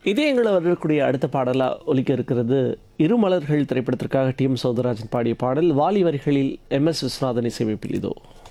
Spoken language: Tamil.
இதயங்களை வரக்கூடிய அடுத்த பாடலாக ஒலிக்க இருக்கிறது இருமலர்கள் திரைப்படத்திற்காக டி எம் சௌந்தரராஜன் பாடிய பாடல் வாலி வரிகளில் எம் எஸ் விஸ்வநாதன் இசையமைப்பில் இதோ.